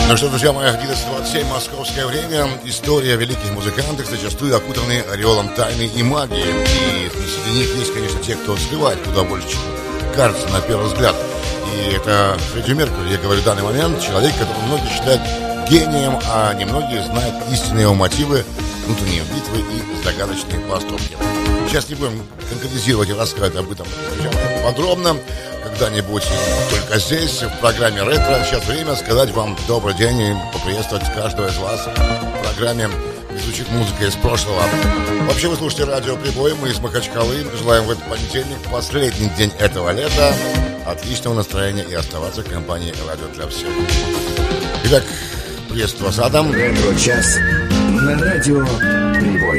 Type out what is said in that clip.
Ну что, друзья мои, 11:27 московское время. История великих музыкантов, зачастую окутанные ореолом тайны и магии. И среди них есть, конечно, те, кто сливает куда больше, чем кажется на первый взгляд. И это Фредди Меркьюри, я говорю в данный момент, человек, которого многие считают гением, а немногие знают истинные его мотивы, внутренние битвы и загадочные поступки. Сейчас не будем конкретизировать и рассказывать об этом подробно. Когда-нибудь только здесь, в программе «Ретро». Сейчас время сказать вам добрый день и поприветствовать каждого из вас в программе, где звучит музыка из прошлого. Вообще, вы слушаете радио «Прибой», мы из Махачкалы. Желаем в этот понедельник, последний день этого лета, отличного настроения и оставаться в компании «Радио для всех». Итак, приветствую вас, Адам. Ретро-час на радио «Прибой».